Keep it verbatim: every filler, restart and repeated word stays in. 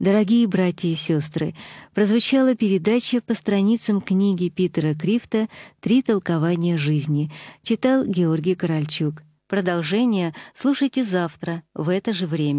Дорогие братья и сестры, прозвучала передача по страницам книги Питера Крифта «Три толкования жизни». Читал Георгий Корольчук. Продолжение слушайте завтра в это же время.